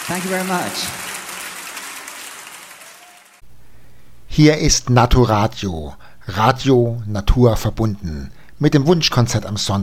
Thank you very much. Hier ist Naturadio, Radio Natur verbunden, mit dem Wunschkonzert am Sonntag.